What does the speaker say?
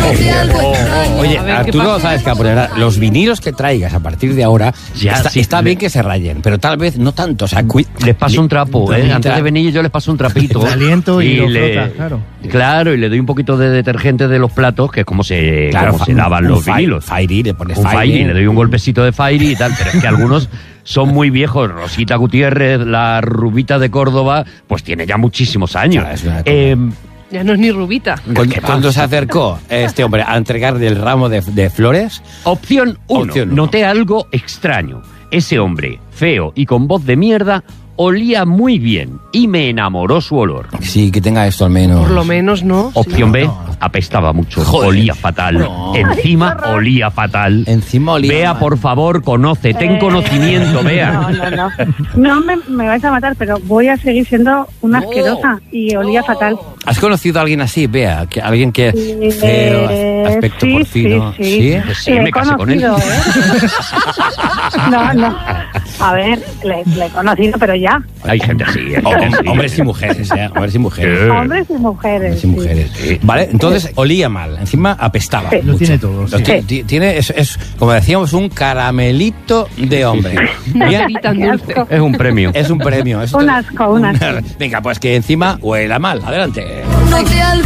Oye, Arturo, sabes que los vinilos que traigas a partir de ahora, está bien que se rayen, pero tal vez no tanto. O sea, les paso un trapo, antes de venir yo les paso un trapito. El aliento y lo frota, claro. Claro, y le doy un poquito de detergente de los platos, que es como se lavan los vinilos. Fairy, le pones Fairy, le doy un golpecito de Fairy y tal, pero es que algunos son muy viejos. Rosita Gutiérrez, la rubita de Córdoba, pues tiene ya muchísimos años. Ya no es ni rubita. Cuando se acercó este hombre a entregarle el ramo de flores... Opción 1. Noté algo extraño. Ese hombre, feo y con voz de mierda, olía muy bien y me enamoró su olor. Sí, que tenga esto al menos. Por lo menos, ¿no? Opción B, apestaba mucho. Joder. Olía fatal. No. Encima olía fatal. Encima olía Bea, mal. por favor, conoce, ten conocimiento, Bea. No me vais a matar, pero voy a seguir siendo una asquerosa y olía fatal. ¿Has conocido a alguien así, Bea? Alguien que feo, aspecto porcino. Sí. Pues sí, me casé con él. No. A ver, le he conocido, pero ya. Hay gente así. Hombres y mujeres, Hombres y mujeres. Hombres y mujeres. Sí. Vale, entonces olía mal. Encima apestaba. Lo tiene todo. Sí. Tiene, es, como decíamos, un caramelito de hombre. Bien, tan dulce. Es un premio. Es un premio. Un asco. Venga, pues que encima huela mal. Adelante. No te